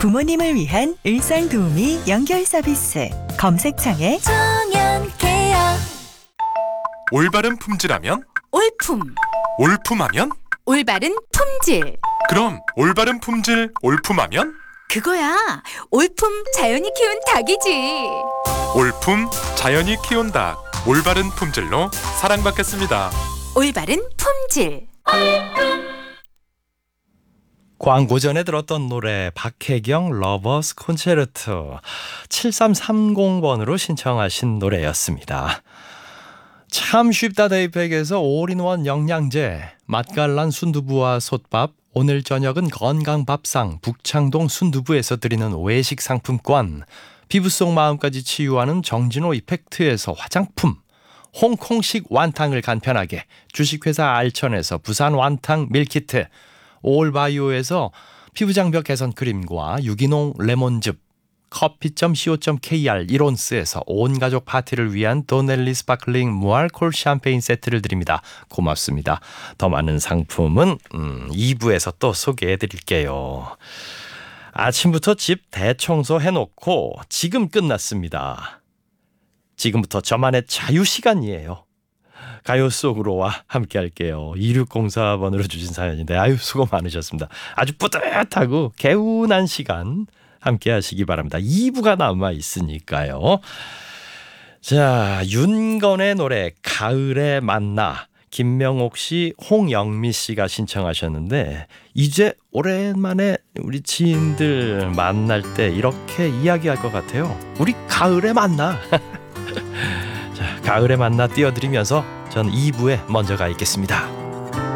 부모님을 위한 일상 도우미 연결 서비스. 검색창에 청년케어. 올바른 품질하면? 올품. 올품하면? 올바른 품질. 그럼 올바른 품질 올품하면? 그거야. 올품 자연이 키운 닭이지. 올품 자연이 키운 닭. 올바른 품질로 사랑받겠습니다. 올바른 품질. 광고 전에 들었던 노래 박혜경 러버스 콘체르토 7330번으로 신청하신 노래였습니다. 참 쉽다 데이팩에서 올인원 영양제, 맛깔난 순두부와 솥밥, 오늘 저녁은 건강밥상 북창동 순두부에서 드리는 외식 상품권, 피부 속 마음까지 치유하는 정진호 이펙트에서 화장품, 홍콩식 완탕을 간편하게 주식회사 알천에서 부산 완탕 밀키트, 올바이오에서 피부장벽 개선 크림과 유기농 레몬즙, 커피.co.kr 1온스에서 온가족 파티를 위한 도넬리 스파클링 무알콜 샴페인 세트를 드립니다. 고맙습니다. 더 많은 상품은 2부에서 또 소개해드릴게요. 아침부터 집 대청소 해놓고 지금 끝났습니다. 지금부터 저만의 자유시간이에요. 가요 속으로와 함께 할게요. 2604번으로 주신 사연인데 아유 수고 많으셨습니다. 아주 뿌듯하고 개운한 시간 함께 하시기 바랍니다. 2부가 남아 있으니까요. 자, 윤건의 노래 가을에 만나, 김명옥 씨, 홍영미 씨가 신청하셨는데 이제 오랜만에 우리 지인들 만날 때 이렇게 이야기할 것 같아요. 우리 가을에 만나. 자, 가을에 만나 띄워드리면서 전 2부에 먼저 가 있겠습니다.